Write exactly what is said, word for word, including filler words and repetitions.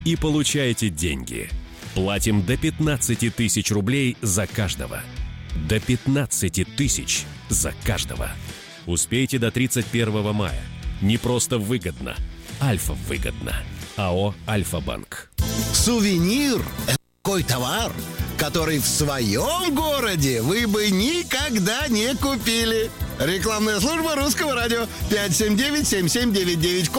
и получаете деньги. Платим до пятнадцати тысяч рублей за каждого. До пятнадцати тысяч за каждого. Успейте до тридцать первого мая. Не просто выгодно. Альфа выгодно. АО «Альфа-банк». Сувенир – это такой товар, который в своем городе вы бы никогда не купили. Рекламная служба Русского радио. пять семь девять семь семь девять девять.